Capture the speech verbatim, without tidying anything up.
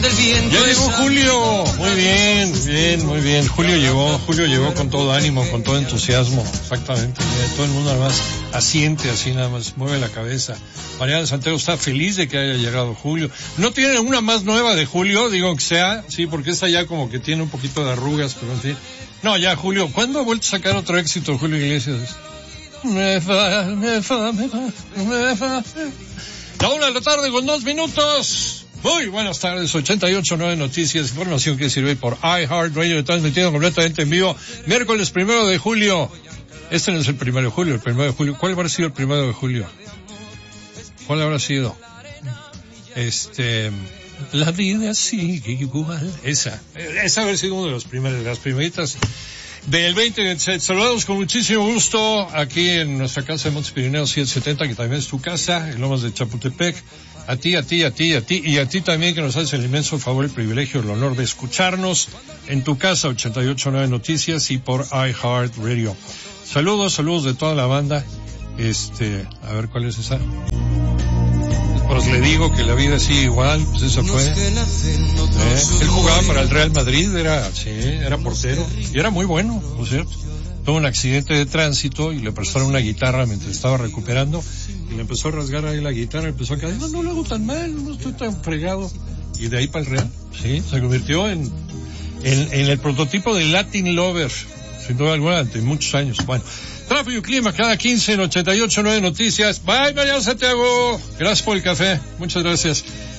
Ya llegó Julio, muy bien, muy bien, muy bien. Julio llegó, Julio llegó con todo ánimo, con todo entusiasmo, exactamente. Mira, todo el mundo nada más asiente así, nada más mueve la cabeza. Mariana Santiago está feliz de que haya llegado Julio. ¿No tiene una más nueva de Julio? Digo que sea, sí, porque esta ya como que tiene un poquito de arrugas, pero en fin. No, ya Julio, ¿cuándo ha vuelto a sacar otro éxito Julio Iglesias? Me va, me va, me va, me va. La una de la tarde con dos minutos. Muy buenas tardes, ochenta y ocho punto nueve Noticias, información que sirve por iHeartRadio, transmitiendo completamente en vivo, miércoles primero de julio. Este no es el primero de julio, el primero de julio. ¿Cuál habrá sido el primero de julio? ¿Cuál habrá sido? Este, la vida sigue igual. Esa, esa habrá sido uno de los primeros, de las primeritas del veinte. Saludamos con muchísimo gusto aquí en nuestra casa de Montes Pirineos setecientos setenta, que también es tu casa, en Lomas de Chapultepec. A ti, a ti, a ti, a ti, y a ti también, que nos haces el inmenso favor, el privilegio, el honor de escucharnos en tu casa, ochenta y ocho punto nueve Noticias y por iHeartRadio. Saludos, saludos de toda la banda. Este, a ver, ¿cuál es esa? Pues le digo que la vida sigue igual, pues esa fue. ¿Eh? Él jugaba para el Real Madrid, era, sí, era portero, y era muy bueno, ¿no es cierto? Tuvo un accidente de tránsito y le prestaron una guitarra mientras estaba recuperando, y le empezó a rasgar ahí la guitarra, empezó a caer, no, no lo hago tan mal, no estoy tan fregado. Y de ahí para el Real, sí, se convirtió en, en, en el prototipo de Latin Lover, sin duda alguna, durante muchos años. Bueno, tráfico y clima cada quince en ochenta y ocho punto nueve Noticias. Bye, Mariana Santiago. Gracias por el café. Muchas gracias.